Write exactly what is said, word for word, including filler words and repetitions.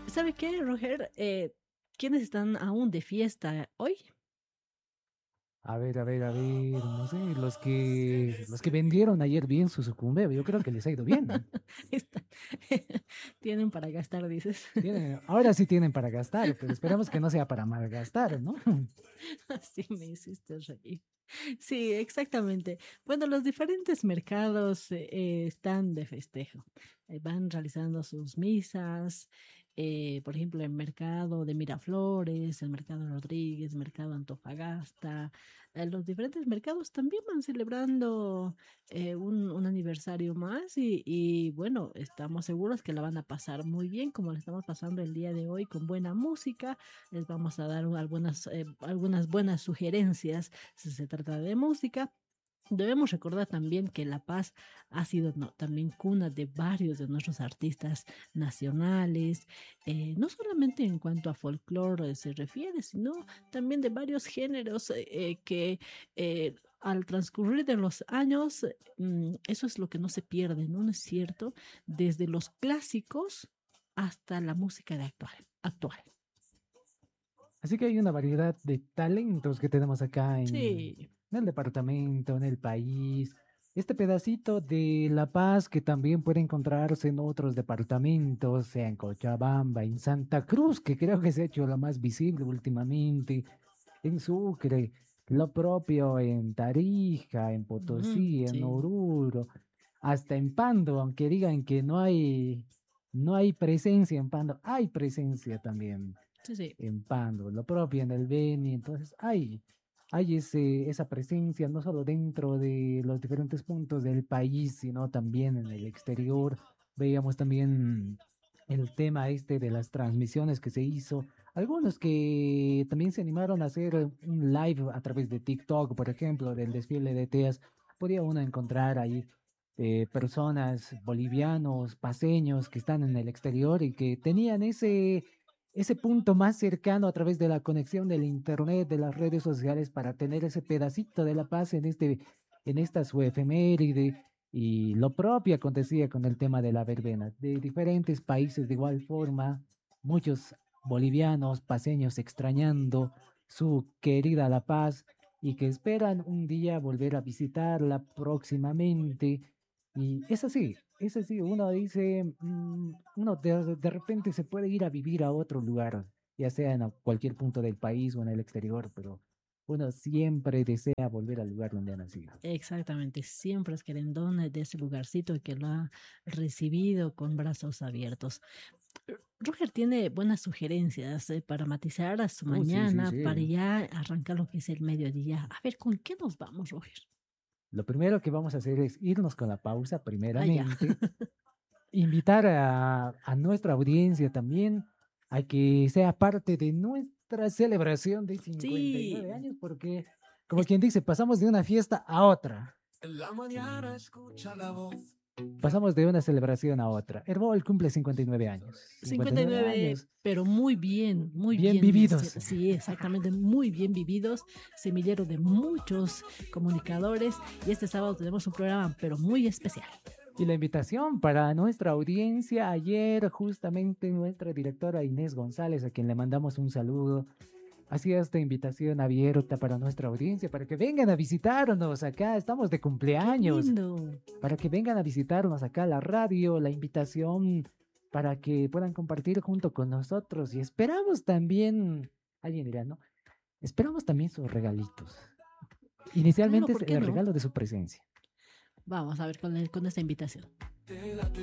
¿Sabe qué, Roger? Eh, ¿quiénes están aún de fiesta hoy? A ver, a ver, a ver, no sé, los que, los que vendieron ayer bien su sucumbe, yo creo que les ha ido bien. Está- Tienen para gastar, dices. Tienen, ahora sí tienen para gastar, pero esperamos que no sea para malgastar, ¿no? Así me hiciste reír. Sí, exactamente. Bueno, los diferentes mercados eh, eh, están de festejo. Eh, van realizando sus misas, eh, por ejemplo, el mercado de Miraflores, el mercado Rodríguez, mercado Antofagasta. Eh, los diferentes mercados también van celebrando eh, un, un aniversario más y, y bueno, estamos seguros que la van a pasar muy bien como la estamos pasando el día de hoy con buena música. Les vamos a dar algunas, eh, algunas buenas sugerencias si se trata de música. Debemos recordar también que La Paz ha sido no, también cuna de varios de nuestros artistas nacionales, eh, no solamente en cuanto a folclore se refiere, sino también de varios géneros eh, eh, que eh, al transcurrir de los años, mm, eso es lo que no se pierde, ¿no? ¿No es cierto? Desde los clásicos hasta la música de actual, actual. Así que hay una variedad de talentos que tenemos acá en, Sí. en el departamento, en el país. Este pedacito de La Paz que también puede encontrarse en otros departamentos, sea en Cochabamba, en Santa Cruz, que creo que se ha hecho la más visible últimamente, en Sucre, lo propio en Tarija, en Ujú, Potosí, en sí, Oruro, hasta en Pando, aunque digan que no hay, no hay presencia en Pando, hay presencia también sí, sí, en Pando, lo propio en el Beni, entonces hay, hay ese, esa presencia no solo dentro de los diferentes puntos del país, sino también en el exterior. Veíamos también el tema este de las transmisiones que se hizo, algunos que también se animaron a hacer un live a través de TikTok, por ejemplo, del desfile de teas, podía uno encontrar ahí eh, personas bolivianos, paseños que están en el exterior y que tenían ese ese punto más cercano a través de la conexión del internet, de las redes sociales, para tener ese pedacito de la paz en este, en esta su efeméride. Y lo propio acontecía con el tema de la verbena. De diferentes países de igual forma, muchos bolivianos, paseños extrañando su querida La Paz y que esperan un día volver a visitarla próximamente. Y es así, es así, uno dice, mm, uno de, de repente se puede ir a vivir a otro lugar, ya sea en a- cualquier punto del país o en el exterior, pero uno siempre desea volver al lugar donde ha nacido. exactamente. Siempre es querendón de ese lugarcito que lo ha recibido con brazos abiertos. R- Roger tiene buenas sugerencias eh, para matizar a su Oh, sí, sí, mañana, para sí. ya arrancar lo que es el mediodía. A ver, ¿con qué nos vamos, Roger? Lo primero que vamos a hacer es irnos con la pausa, Ah, ya. primeramente, invitar a, a nuestra audiencia también a que sea parte de nuestra celebración de cincuenta y nueve Sí, años, porque, como es quien dice, pasamos de una fiesta a otra. En la mañana escucha la voz que Pasamos de una celebración a otra. Herbol cumple cincuenta y nueve años. cincuenta y nueve cincuenta y nueve, años pero muy bien, muy bien bien. vividos. se- Sí, exactamente, muy bien vividos, semillero de muchos comunicadores. Y este sábado tenemos un programa, pero muy especial. Y la invitación para nuestra audiencia, ayer justamente nuestra directora Inés González, a quien le mandamos un saludo, hacía esta invitación abierta para nuestra audiencia, para que vengan a visitarnos acá, estamos de ¡Qué cumpleaños, lindo! para que vengan a visitarnos acá a la radio, la invitación para que puedan compartir junto con nosotros y esperamos también, alguien dirá, ¿no? Esperamos también sus regalitos. Claro, Inicialmente es ¿por qué el no? regalo de su presencia. Vamos a ver con, el- con esta invitación. te da